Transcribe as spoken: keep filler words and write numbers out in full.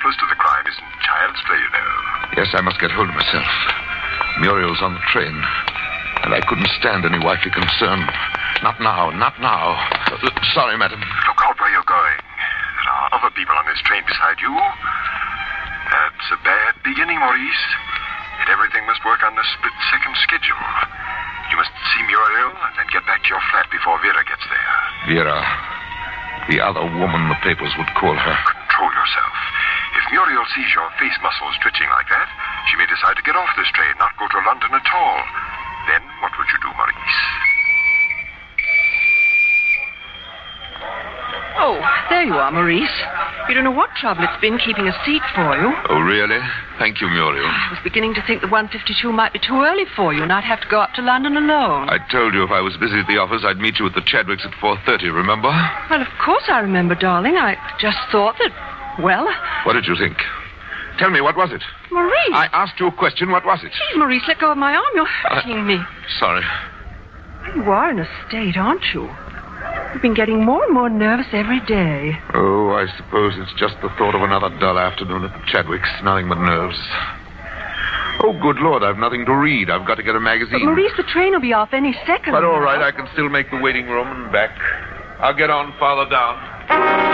accomplice to the crime isn't child's play, you know. Yes, I must get hold of myself. Muriel's on the train, and I couldn't stand any wifely concern. Not now, not now. Uh, sorry, madam. Look out where you're going. There are other people on this train beside you. That's a bad beginning, Maurice. And everything must work on the split-second schedule. You must see Muriel and then get back to your flat before Vera gets there. Vera. The other woman the papers would call her. Control yourself. If Muriel sees your face muscles twitching like that, she may decide to get off this train, not go to London at all. Then what would you do, Maurice? Oh, there you are, Maurice. You don't know what trouble it's been keeping a seat for you. Oh, really? Thank you, Muriel. I was beginning to think the one fifty-two might be too early for you, and I'd have to go up to London alone. I told you if I was busy at the office, I'd meet you at the Chadwicks at four thirty, remember? Well, of course I remember, darling. I just thought that, well... What did you think? Tell me, what was it? Maurice! I asked you a question. What was it? Please, Maurice, let go of my arm. You're hurting uh, me. Sorry. You are in a state, aren't you? You've been getting more and more nervous every day. Oh, I suppose it's just the thought of another dull afternoon at the Chadwicks. Nothing but nerves. Oh, good Lord, I've nothing to read. I've got to get a magazine. But, Maurice, the train will be off any second. But all now. right, I can still make the waiting room and back. I'll get on farther down.